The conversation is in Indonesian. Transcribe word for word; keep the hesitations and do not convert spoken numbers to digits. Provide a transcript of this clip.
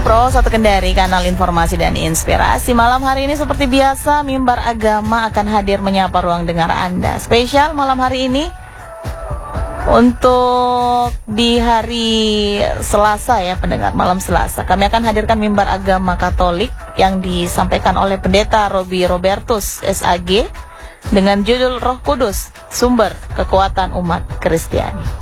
Pro satu Kendari, kanal informasi dan inspirasi. Malam hari ini seperti biasa, Mimbar Agama akan hadir menyapa ruang dengar Anda. Spesial malam hari ini untuk di hari Selasa ya pendengar, malam Selasa. Kami akan hadirkan Mimbar Agama Katolik yang disampaikan oleh Pendeta Robi Robertus S A G dengan judul Roh Kudus, Sumber Kekuatan Umat Kristiani.